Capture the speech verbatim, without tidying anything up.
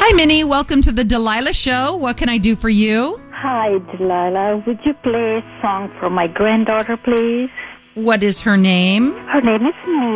Hi, Minnie. Welcome to the Delilah Show. What can I do for you? Hi, Delilah. Would you play a song for my granddaughter, please? What is her name? Her name is Mia.